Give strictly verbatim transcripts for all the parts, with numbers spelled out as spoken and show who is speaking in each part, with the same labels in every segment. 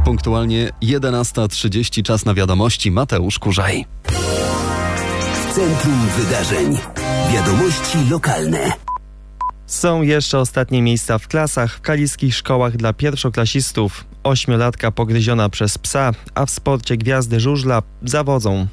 Speaker 1: Punktualnie jedenasta trzydzieści, czas na wiadomości. Mateusz Kurzaj.
Speaker 2: W centrum wydarzeń. Wiadomości lokalne.
Speaker 3: Są jeszcze ostatnie miejsca w klasach w kaliskich szkołach dla pierwszoklasistów. Ośmiolatka pogryziona przez psa, a w sporcie gwiazdy żużla zawodzą.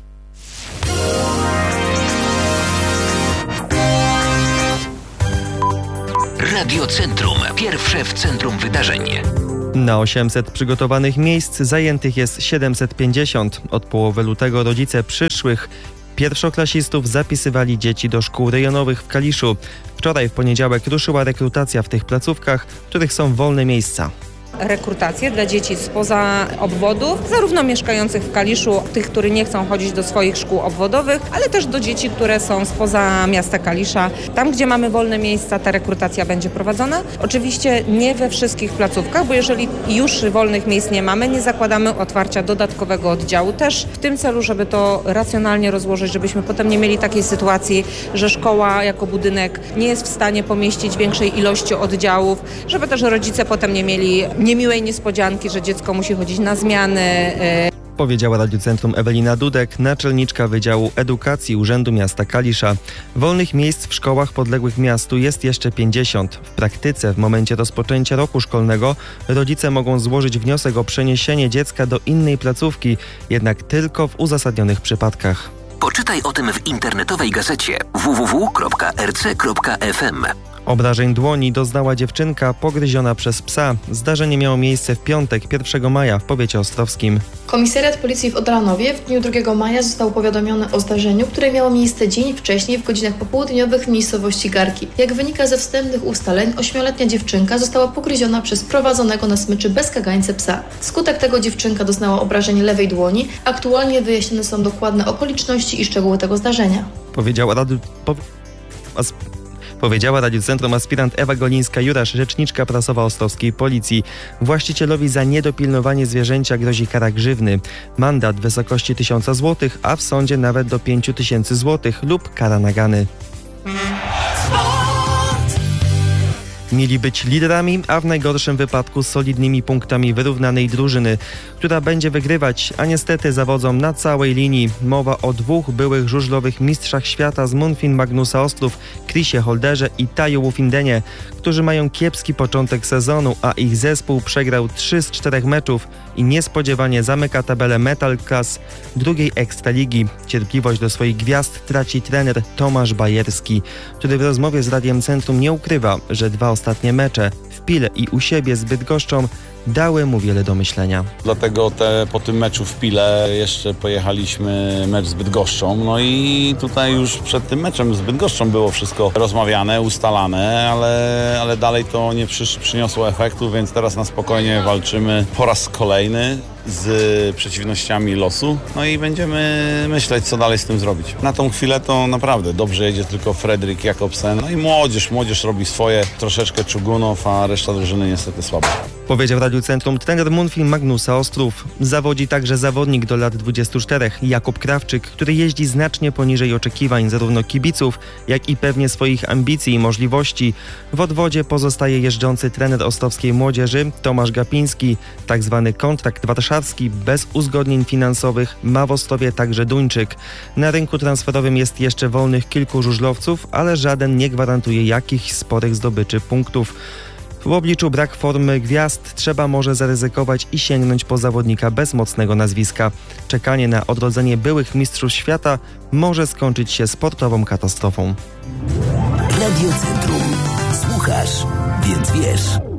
Speaker 2: Radio Centrum. Pierwsze w centrum wydarzeń.
Speaker 3: Na osiemset przygotowanych miejsc zajętych jest siedemset pięćdziesiąt. Od połowy lutego rodzice przyszłych pierwszoklasistów zapisywali dzieci do szkół rejonowych w Kaliszu. Wczoraj w poniedziałek ruszyła rekrutacja w tych placówkach, w których są wolne miejsca.
Speaker 4: Rekrutację dla dzieci spoza obwodów, zarówno mieszkających w Kaliszu, tych, którzy nie chcą chodzić do swoich szkół obwodowych, ale też do dzieci, które są spoza miasta Kalisza. Tam, gdzie mamy wolne miejsca, ta rekrutacja będzie prowadzona. Oczywiście nie we wszystkich placówkach, bo jeżeli już wolnych miejsc nie mamy, nie zakładamy otwarcia dodatkowego oddziału też w tym celu, żeby to racjonalnie rozłożyć, żebyśmy potem nie mieli takiej sytuacji, że szkoła jako budynek nie jest w stanie pomieścić większej ilości oddziałów, żeby też rodzice potem nie mieli niemiłej niespodzianki, że dziecko musi chodzić na zmiany.
Speaker 3: Powiedziała Radiu Centrum Ewelina Dudek, naczelniczka Wydziału Edukacji Urzędu Miasta Kalisza. Wolnych miejsc w szkołach podległych miastu jest jeszcze pięćdziesiąt. W praktyce w momencie rozpoczęcia roku szkolnego rodzice mogą złożyć wniosek o przeniesienie dziecka do innej placówki, jednak tylko w uzasadnionych przypadkach.
Speaker 2: Poczytaj o tym w internetowej gazecie w w w kropka r c kropka f m.
Speaker 3: Obrażeń dłoni doznała dziewczynka pogryziona przez psa. Zdarzenie miało miejsce w piątek, pierwszego maja w powiecie ostrowskim.
Speaker 5: Komisariat Policji w Odranowie w dniu drugiego maja został powiadomiony o zdarzeniu, które miało miejsce dzień wcześniej w godzinach popołudniowych w miejscowości Garki. Jak wynika ze wstępnych ustaleń, ośmioletnia dziewczynka została pogryziona przez prowadzonego na smyczy bez kagańca psa. Wskutek tego dziewczynka doznała obrażeń lewej dłoni. Aktualnie wyjaśnione są dokładne okoliczności i szczegóły tego zdarzenia.
Speaker 3: Powiedziała radu... Po... As... Powiedziała Radiu Centrum aspirant Ewa Golińska-Jurasz, rzeczniczka prasowa ostrowskiej policji. Właścicielowi za niedopilnowanie zwierzęcia grozi kara grzywny, mandat w wysokości tysiąca złotych, a w sądzie nawet do pięciu tysięcy złotych lub kara nagany. Mieli być liderami, a w najgorszym wypadku solidnymi punktami wyrównanej drużyny, która będzie wygrywać, a niestety zawodzą na całej linii. Mowa o dwóch byłych żużlowych mistrzach świata z Munfin Magnusa Ostrów, Chrisie Holderze i Taju Wufindenie, którzy mają kiepski początek sezonu, a ich zespół przegrał trzy z czterech meczów i niespodziewanie zamyka tabelę Metal Class drugiej Ekstraligi. Cierpliwość do swoich gwiazd traci trener Tomasz Bajerski, który w rozmowie z Radiem Centrum nie ukrywa, że dwa ostatnie mecze w Pile i u siebie z Bydgoszczą dały mu wiele do myślenia.
Speaker 6: Dlatego te, po tym meczu w Pile jeszcze pojechaliśmy mecz z Bydgoszczą. No i tutaj już przed tym meczem z Bydgoszczą było wszystko rozmawiane, ustalane, ale, ale dalej to nie przy, przyniosło efektu, więc teraz na spokojnie walczymy po raz kolejny z przeciwnościami losu. No i będziemy myśleć, co dalej z tym zrobić. Na tą chwilę to naprawdę dobrze jedzie tylko Fredrik Jakobsen. No i młodzież, młodzież robi swoje, troszeczkę Czugunow, a reszta drużyny niestety słabo.
Speaker 3: Powiedział w Radiu Centrum trener Munfin Magnusa Ostrów. Zawodzi także zawodnik do lat dwudziestu czterech, Jakub Krawczyk, który jeździ znacznie poniżej oczekiwań zarówno kibiców, jak i pewnie swoich ambicji i możliwości. W odwodzie pozostaje jeżdżący trener ostrowskiej młodzieży Tomasz Gapiński. Tak zwany kontrakt warszawski bez uzgodnień finansowych ma w Ostrowie także Duńczyk. Na rynku transferowym jest jeszcze wolnych kilku żużlowców, ale żaden nie gwarantuje jakichś sporych zdobyczy punktów. W obliczu brak formy gwiazd trzeba może zaryzykować i sięgnąć po zawodnika bez mocnego nazwiska. Czekanie na odrodzenie byłych mistrzów świata może skończyć się sportową katastrofą.
Speaker 2: Radio Centrum. Słuchasz, więc wiesz.